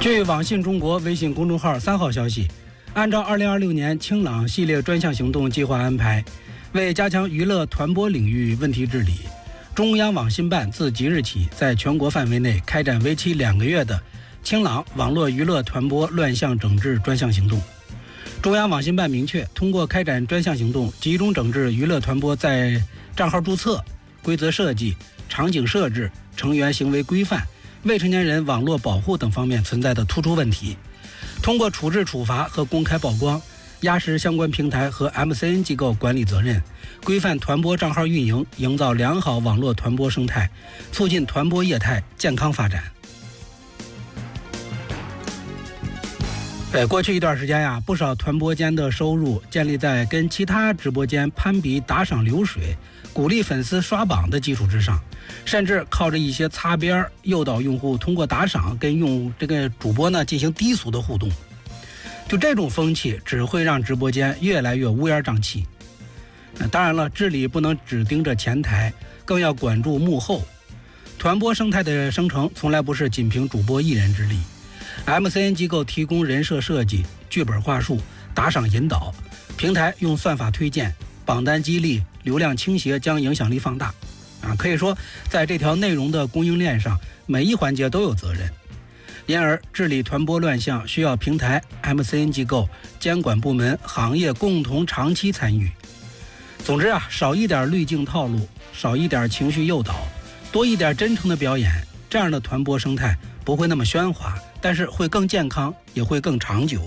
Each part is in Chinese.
据网信中国微信公众号3号消息，按照2026年清朗系列专项行动计划安排，为加强娱乐传播领域问题治理，中央网信办自即日起在全国范围内开展为期2个月的清朗网络娱乐传播乱象整治专项行动。中央网信办明确，通过开展专项行动，集中整治娱乐传播在账号注册、规则设计、场景设置、成员行为规范、未成年人网络保护等方面存在的突出问题，通过处置处罚和公开曝光，压实相关平台和 MCN 机构管理责任，规范传播账号运营，营造良好网络传播生态，促进传播业态健康发展。过去一段时间呀，不少传播间的收入建立在跟其他直播间攀比打赏流水、鼓励粉丝刷榜的基础之上，甚至靠着一些擦边诱导用户通过打赏跟这个主播呢进行低俗的互动。就这种风气只会让直播间越来越乌烟瘴气。当然了，治理不能只盯着前台，更要管住幕后。传播生态的生成从来不是仅凭主播一人之力。MCN 机构提供人设设计、剧本话术、打赏引导，平台用算法推荐、榜单激励、流量倾斜将影响力放大。可以说，在这条内容的供应链上，每一环节都有责任。因而，治理传播乱象需要平台、MCN 机构、监管部门、行业共同长期参与。总之少一点滤镜套路，少一点情绪诱导，多一点真诚的表演，这样的传播生态不会那么喧哗，但是会更健康，也会更长久。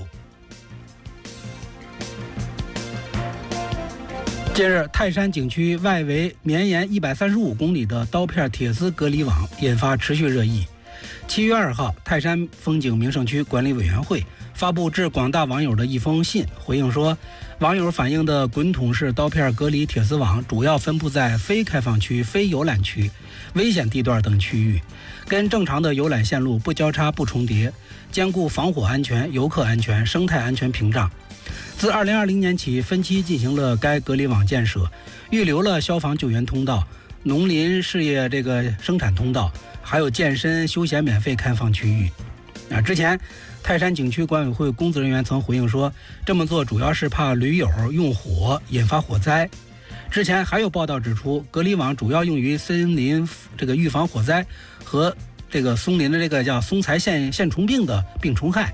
近日，泰山景区外围绵延135公里的刀片铁丝隔离网引发持续热议。7月2号，泰山风景名胜区管理委员会发布致广大网友的一封信，回应说，网友反映的滚筒式刀片隔离铁丝网主要分布在非开放区、非游览区、危险地段等区域，跟正常的游览线路不交叉不重叠，兼顾防火安全、游客安全、生态安全屏障。自2020年起，分期进行了该隔离网建设，预留了消防救援通道、农林事业生产通道，还有健身休闲免费开放区域。之前泰山景区管委会工作人员曾回应说，这么做主要是怕驴友用火引发火灾。之前还有报道指出，隔离网主要用于森林预防火灾和松林的叫松材线虫病的病虫害。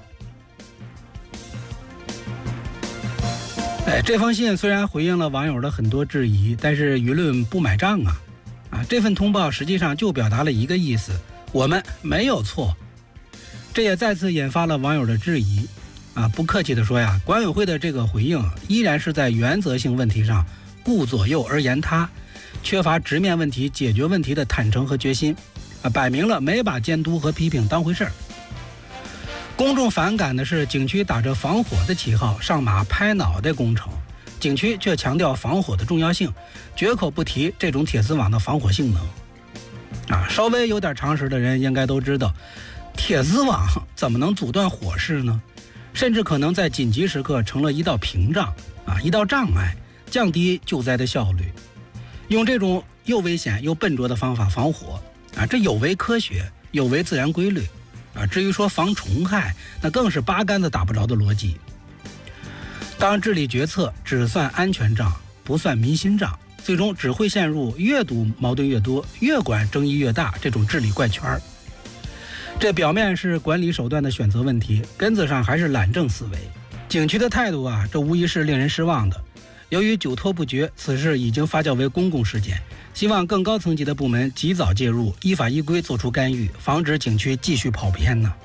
这封信虽然回应了网友的很多质疑，但是舆论不买账这份通报实际上就表达了一个意思：我们没有错。这也再次引发了网友的质疑不客气地说管委会的这个回应依然是在原则性问题上顾左右而言他，缺乏直面问题、解决问题的坦诚和决心摆明了没把监督和批评当回事儿。公众反感的是，景区打着防火的旗号上马拍脑袋工程，景区却强调防火的重要性，绝口不提这种铁丝网的防火性能稍微有点常识的人应该都知道，铁丝网怎么能阻断火势呢？甚至可能在紧急时刻成了一道屏障一道障碍，降低救灾的效率。用这种又危险又笨拙的方法防火这有违科学，有违自然规律至于说防虫害，那更是八竿子打不着的逻辑。当治理决策只算安全账，不算民心账，最终只会陷入越堵矛盾越多，越管争议越大这种治理怪圈。这表面是管理手段的选择问题，根子上还是懒政思维。景区的态度这无疑是令人失望的。由于久拖不决，此事已经发酵为公共事件，希望更高层级的部门及早介入，依法依规做出干预，防止景区继续跑偏呢。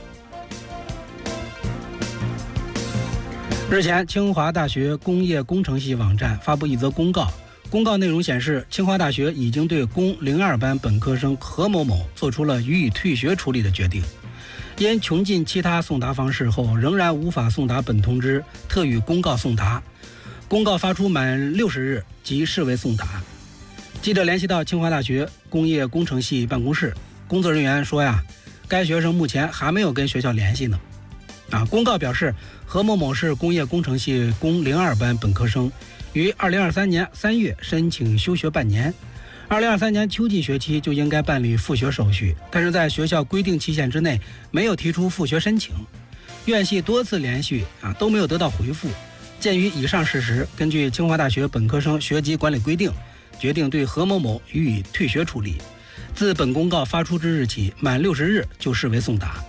日前，清华大学工业工程系网站发布一则公告，公告内容显示，清华大学已经对公02班本科生何某某做出了予以退学处理的决定，因穷尽其他送达方式后仍然无法送达本通知，特予公告送达。公告发出满60日即视为送达。记者联系到清华大学工业工程系办公室，工作人员说该学生目前还没有跟学校联系呢。公告表示，何某某是工业工程系工02班本科生，于2023年3月申请休学半年， 2023年秋季学期就应该办理复学手续，但是在学校规定期限之内没有提出复学申请，院系多次连续都没有得到回复。鉴于以上事实，根据清华大学本科生学籍管理规定，决定对何某某予以退学处理。自本公告发出之日起，满60日就视为送达。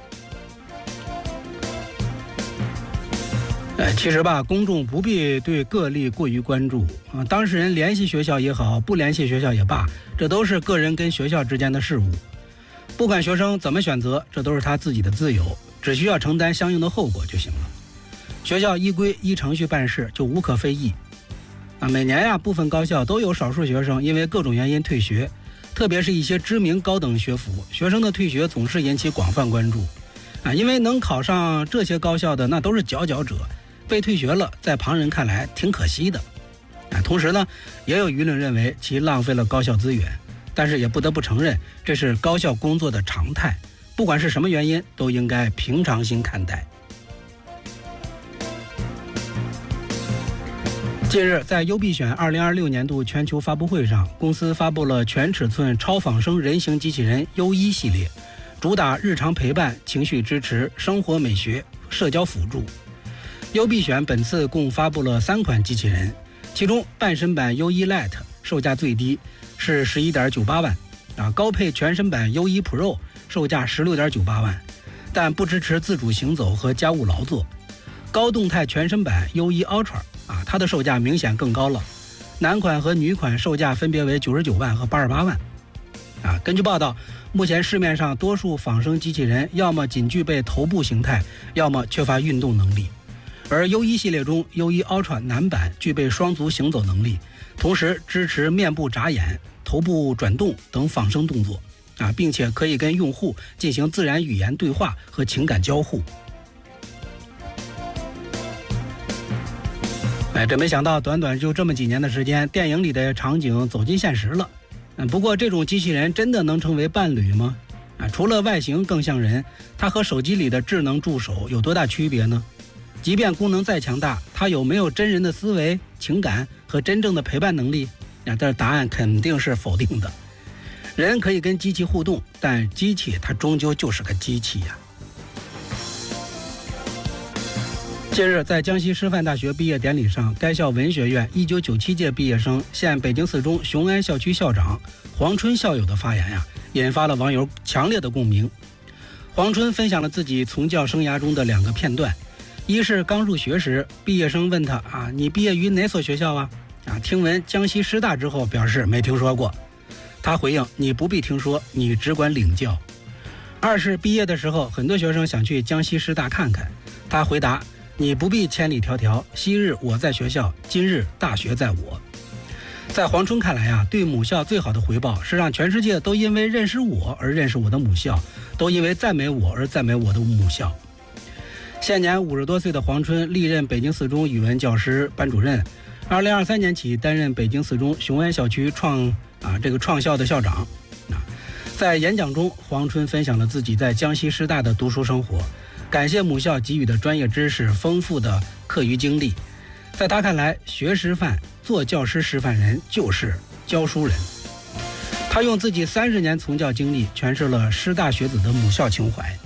其实吧，公众不必对个例过于关注当事人联系学校也好，不联系学校也罢，这都是个人跟学校之间的事务。不管学生怎么选择，这都是他自己的自由，只需要承担相应的后果就行了。学校依规依程序办事，就无可非议。每年部分高校都有少数学生因为各种原因退学，特别是一些知名高等学府，学生的退学总是引起广泛关注因为能考上这些高校的那都是佼佼者，被退学了，在旁人看来挺可惜的同时呢，也有舆论认为其浪费了高校资源，但是也不得不承认，这是高校工作的常态，不管是什么原因，都应该平常心看待。近日，在优必选2026年度全球发布会上，公司发布了全尺寸超仿生人形机器人优一系列，主打日常陪伴、情绪支持、生活美学、社交辅助。优必选本次共发布了3款机器人，其中半身版优一 Lite 售价最低是11.98万高配全身版优一 Pro 售价16.98万，但不支持自主行走和家务劳作。高动态全身版优一 Ultra它的售价明显更高了，男款和女款售价分别为99万和88万根据报道，目前市面上多数仿生机器人要么仅具备头部形态，要么缺乏运动能力，而优一系列中优一 Ultra 男版具备双足行走能力，同时支持面部眨眼、头部转动等仿生动作并且可以跟用户进行自然语言对话和情感交互。这没想到短短就这么几年的时间，电影里的场景走进现实了。不过这种机器人真的能成为伴侣吗？除了外形更像人，它和手机里的智能助手有多大区别呢？即便功能再强大，它有没有真人的思维、情感和真正的陪伴能力？这答案肯定是否定的。人可以跟机器互动，但机器它终究就是个机器近日，在江西师范大学毕业典礼上，该校文学院1997届毕业生、现北京四中雄安校区校长黄春校友的发言引发了网友强烈的共鸣。黄春分享了自己从教生涯中的2个片段，一是刚入学时，毕业生问他你毕业于哪所学校听闻江西师大之后表示没听说过，他回应你不必听说，你只管领教。二是毕业的时候，很多学生想去江西师大看看，他回答你不必千里迢迢，昔日我在学校，今日大学在我。在黄春看来对母校最好的回报是让全世界都因为认识我而认识我的母校，都因为赞美我而赞美我的母校。现年50多岁的黄春历任北京四中语文教师班主任，2023年起担任北京四中雄安校区创校的校长。在演讲中，黄春分享了自己在江西师大的读书生活，感谢母校给予的专业知识、丰富的课余经历。在他看来，学师范、做教师示范人就是教书人。他用自己30年从教经历诠释了师大学子的母校情怀。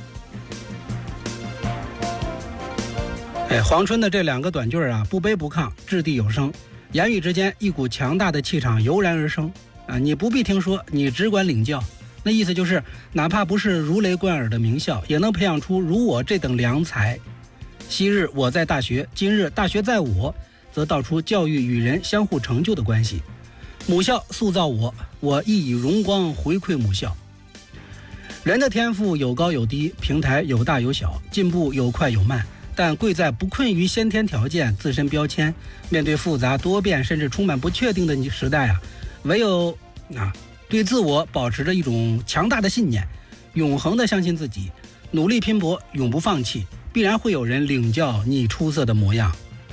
黄春的这2个短句不卑不亢，掷地有声，言语之间一股强大的气场油然而生你不必听说，你只管领教。那意思就是，哪怕不是如雷贯耳的名校，也能培养出如我这等良才。昔日我在大学，今日大学在我，则道出教育与人相互成就的关系。母校塑造我，我亦以荣光回馈母校。人的天赋有高有低，平台有大有小，进步有快有慢，但贵在不困于先天条件、自身标签。面对复杂多变甚至充满不确定的时代唯有对自我保持着一种强大的信念，永恒地相信自己，努力拼搏，永不放弃，必然会有人领教你出色的模样。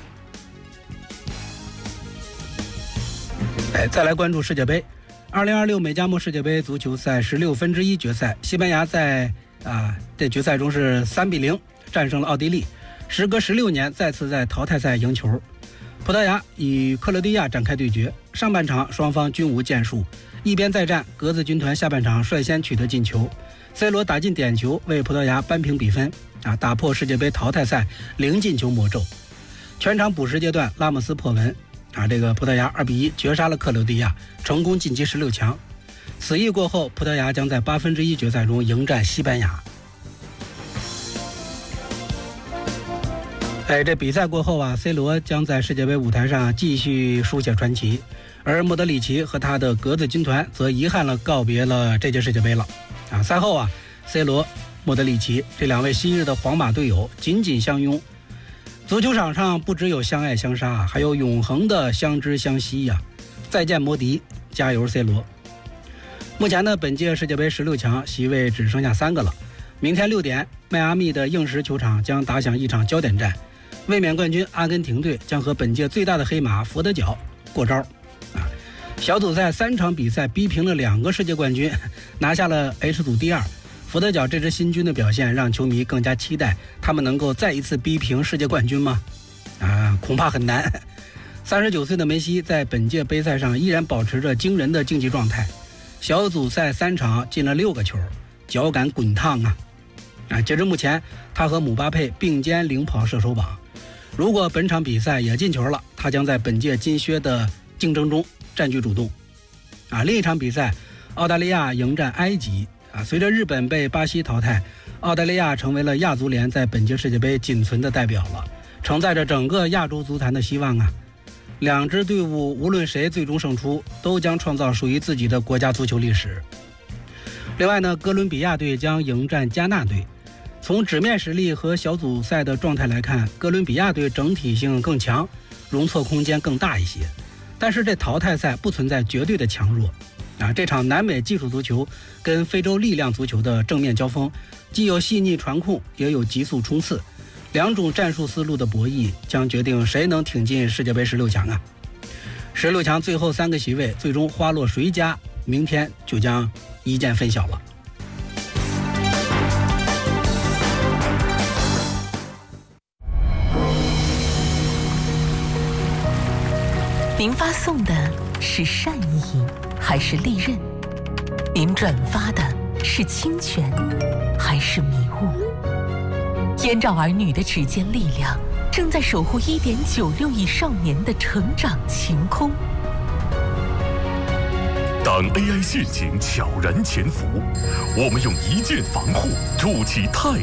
再来关注世界杯。2026美加墨世界杯足球赛16分之一决赛，西班牙在这决赛中是3比0战胜了奥地利，时隔16年再次在淘汰赛赢球。葡萄牙与克罗地亚展开对决， 上半场双方均无建树，一边再战，格子军团下半场率先取得进球，C 罗打进点球为葡萄牙扳平比分，打破世界杯淘汰赛0进球魔咒。全场补时阶段，拉莫斯破门，这个葡萄牙2-1绝杀了克罗地亚，成功晋级16强。此役过后，葡萄牙将在1/8决赛中迎战西班牙。这比赛过后，C 罗将在世界杯舞台上继续书写传奇，而莫德里奇和他的格子军团则遗憾地告别了这届世界杯了。赛后C 罗、莫德里奇这两位昔日的皇马队友紧紧相拥，足球场上不只有相爱相杀，还有永恒的相知相惜呀！再见摩迪，加油 C 罗！目前呢，本届世界杯16强席位只剩下3个了。明天6点，迈阿密的硬石球场将打响一场焦点战。卫冕冠军阿根廷队将和本届最大的黑马佛得角过招。小组赛3场比赛逼平了2个世界冠军，拿下了 H 组第2。佛得角这支新军的表现让球迷更加期待，他们能够再一次逼平世界冠军吗？恐怕很难。39岁的梅西在本届杯赛上依然保持着惊人的竞技状态，小组赛3场进了6个球，脚感滚烫截至目前，他和姆巴佩并肩领跑射手榜。如果本场比赛也进球了，他将在本届金靴的竞争中占据主动。另一场比赛，澳大利亚迎战埃及。随着日本被巴西淘汰，澳大利亚成为了亚足联在本届世界杯仅存的代表了，承载着整个亚洲足坛的希望两支队伍无论谁最终胜出，都将创造属于自己的国家足球历史。另外呢，哥伦比亚队将迎战加纳队。从纸面实力和小组赛的状态来看，哥伦比亚队整体性更强，容错空间更大一些。但是这淘汰赛不存在绝对的强弱这场南美技术足球跟非洲力量足球的正面交锋，既有细腻传控，也有急速冲刺，两种战术思路的博弈将决定谁能挺进世界杯16强16强最后3个席位最终花落谁家，明天就将一见分晓了。 您发送的是善意还是利刃？您转发的是侵权还是迷雾？燕赵儿女的指尖力量正在守护1.96亿少年的成长晴空。 当 AI 陷阱悄然潜伏，我们用一键防护筑起太